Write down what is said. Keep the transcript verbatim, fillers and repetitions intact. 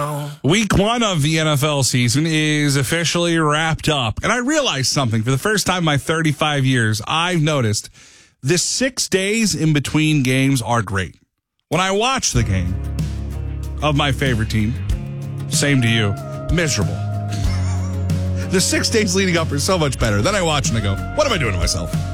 Week one of the N F L season is officially wrapped up. And I realized something. For the first time in my thirty-five years, I've noticed the six days in between games are great. When I watch the game of my favorite team, same to you, miserable. The six days leading up are so much better. Then I watch and I go, what am I doing to myself?